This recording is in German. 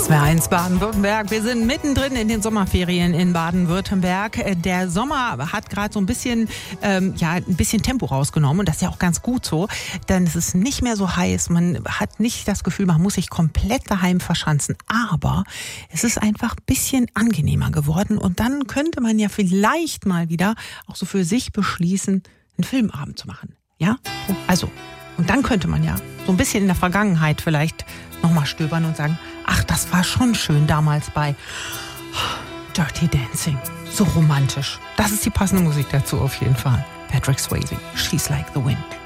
SWR1 Baden-Württemberg. Wir sind mittendrin in den Sommerferien in Baden-Württemberg. Der Sommer hat gerade so ein bisschen Tempo rausgenommen und das ist ja auch ganz gut so, denn es ist nicht mehr so heiß. Man hat nicht das Gefühl, man muss sich komplett daheim verschanzen, aber es ist einfach ein bisschen angenehmer geworden und dann könnte man ja vielleicht mal wieder auch so für sich beschließen, einen Filmabend zu machen. Ja, also und dann könnte man ja so ein bisschen in der Vergangenheit vielleicht nochmal stöbern und sagen, ach, das war schon schön damals bei Dirty Dancing. So romantisch. Das ist die passende Musik dazu auf jeden Fall. Patrick Swayze, She's Like the Wind.